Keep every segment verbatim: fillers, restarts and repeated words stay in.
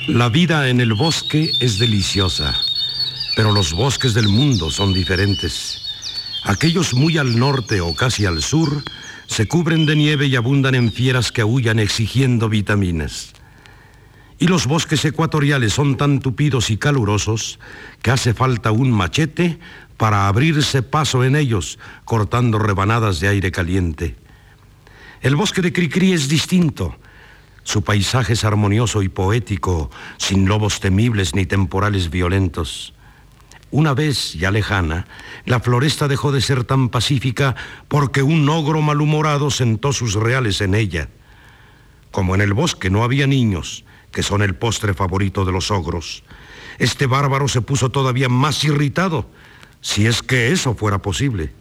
La vida en el bosque es deliciosa, pero los bosques del mundo son diferentes. Aquellos muy al norte o casi al sur se cubren de nieve y abundan en fieras que aúllan exigiendo vitaminas. Y los bosques ecuatoriales son tan tupidos y calurosos que hace falta un machete para abrirse paso en ellos, cortando rebanadas de aire caliente. El bosque de Cricri es distinto. Su paisaje es armonioso y poético, sin lobos temibles ni temporales violentos. Una vez, ya lejana, la floresta dejó de ser tan pacífica porque un ogro malhumorado sentó sus reales en ella. Como en el bosque no había niños, que son el postre favorito de los ogros, este bárbaro se puso todavía más irritado, si es que eso fuera posible.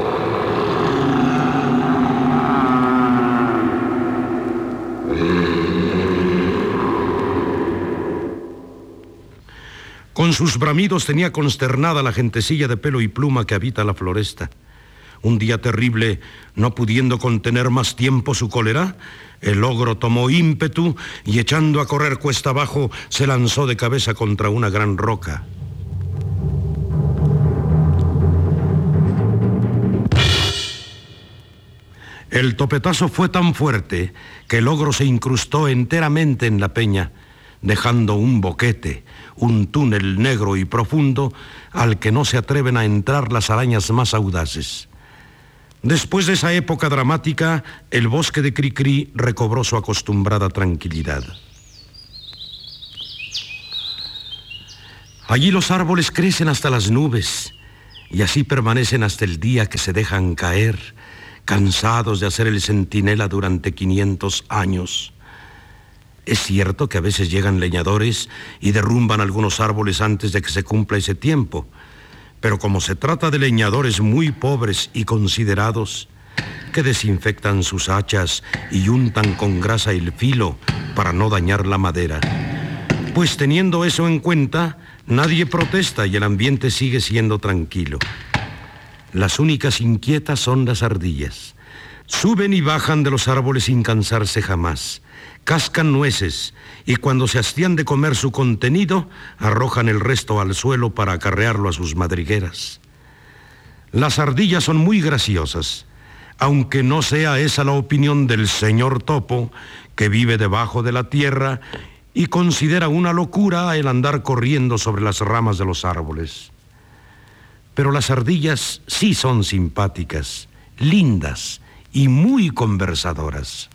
Con sus bramidos tenía consternada la gentecilla de pelo y pluma que habita la floresta. Un día terrible, no pudiendo contener más tiempo su cólera, el ogro tomó ímpetu y echando a correr cuesta abajo, se lanzó de cabeza contra una gran roca. El topetazo fue tan fuerte que el ogro se incrustó enteramente en la peña, dejando un boquete, un túnel negro y profundo al que no se atreven a entrar las arañas más audaces. Después de esa época dramática, el bosque de Cricri recobró su acostumbrada tranquilidad. Allí los árboles crecen hasta las nubes y así permanecen hasta el día que se dejan caer, cansados de hacer el centinela durante quinientos años. Es cierto que a veces llegan leñadores y derrumban algunos árboles antes de que se cumpla ese tiempo, pero como se trata de leñadores muy pobres y considerados, que desinfectan sus hachas y untan con grasa el filo para no dañar la madera, pues teniendo eso en cuenta, nadie protesta y el ambiente sigue siendo tranquilo. Las únicas inquietas son las ardillas. Suben y bajan de los árboles sin cansarse jamás. Cascan nueces y cuando se hastían de comer su contenido, arrojan el resto al suelo para acarrearlo a sus madrigueras. Las ardillas son muy graciosas, aunque no sea esa la opinión del señor Topo, que vive debajo de la tierra y considera una locura el andar corriendo sobre las ramas de los árboles. Pero las ardillas sí son simpáticas, lindas y muy conversadoras.